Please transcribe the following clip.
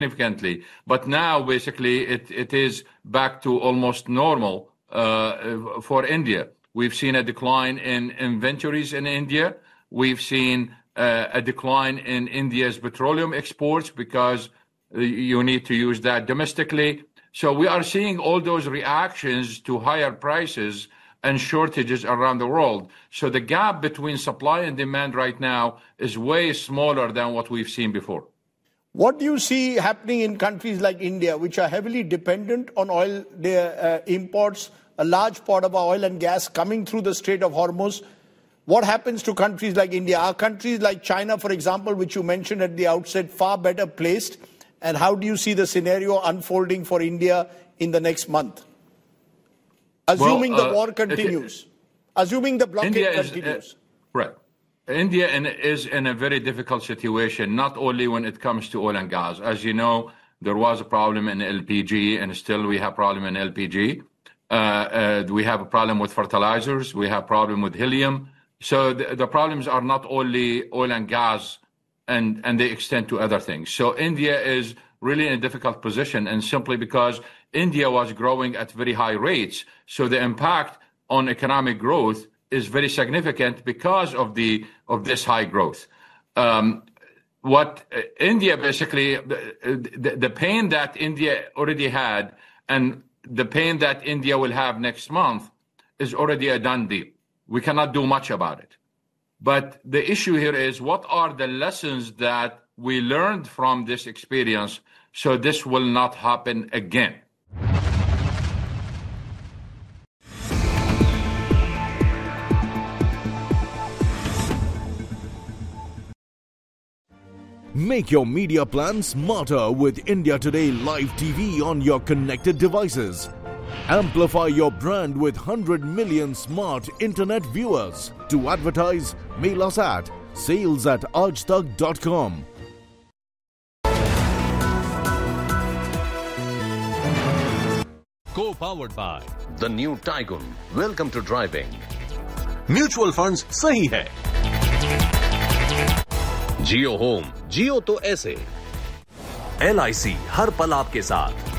significantly. But now, basically, it is back to almost normal for India. We've seen a decline in inventories in India. We've seen a decline in India's petroleum exports because you need to use that domestically. So we are seeing all those reactions to higher prices and shortages around the world. So the gap between supply and demand right now is way smaller than what we've seen before. What do you see happening in countries like India, which are heavily dependent on oil, their imports, a large part of our oil and gas coming through the Strait of Hormuz? What happens to countries like India? Are countries like China, for example, which you mentioned at the outset, far better placed? And how do you see the scenario unfolding for India in the next month? Assuming the war continues, assuming the blockade continues. Right. India is in a very difficult situation, not only when it comes to oil and gas. As you know, there was a problem in LPG, and still we have a problem in LPG. We have a problem with fertilizers. We have a problem with helium. So the problems are not only oil and gas, and they extend to other things. So India is really in a difficult position, and simply because India was growing at very high rates. So the impact on economic growth is very significant because of this high growth. What India basically, the pain that India already had and the pain that India will have next month is already a done deal. We cannot do much about it. But the issue here is, what are the lessons that we learned from this experience so this will not happen again? Make your media plan smarter with India Today Live TV on your connected devices. Amplify your brand with 100 million smart internet viewers. To advertise, mail us at sales@aajtak.com. Co-powered by The new Tycoon. Welcome to driving. Mutual Funds सही है. Jio Home. Jio तो ऐसे. LIC हर पल आपके साथ.